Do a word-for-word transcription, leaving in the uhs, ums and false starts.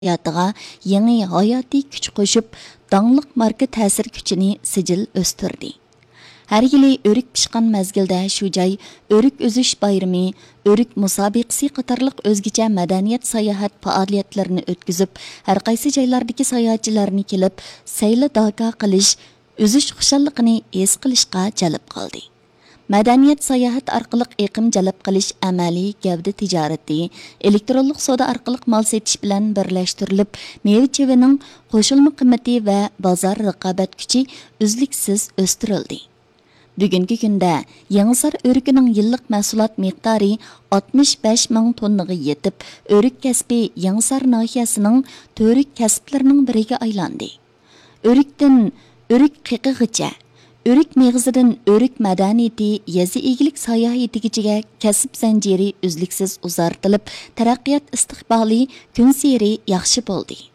hayotiga yangi hayotiy kuch qo'shib, dangliq marka ta'sir kuchini sijil o'stirdi. Har yili o'rik pishqan mezgilda shu joy o'rik o'zish bayrami, o'rik musobiqasi qatorliq o'zgacha madaniyat sayohat faoliyatlarini o'tkazib, har qaysi joylardagi sayohatchilarni kelib, sayli doka qilish, o'zish xushalligini his qilishga jalb qildi. Madaniyat sayohat orqali iqim jalb qilish amaliy gavda tijorati, elektronlik savdo orqali mal setish bilan birlashtirilib, meva-chevaning qo'shilma qiymati va bozor raqobat kuchi uzluksiz o'stirildi. Bugungi kunda Yangisar o'rikining yillik mahsulot miqdori oltmish besh ming tonnaga yetib, o'rik kasbi Yangisar nahiyasining to'rik kasblarining biriga aylandi. O'rikdan o'rik qiqig'icha, o'rik meg'zidan o'rik madaniyati, yezi egilik sayohatigacha kasb zanjiri uzluksiz uzartilib, taraqqiyot istiqboli kun sari yaxshi bo'ldi.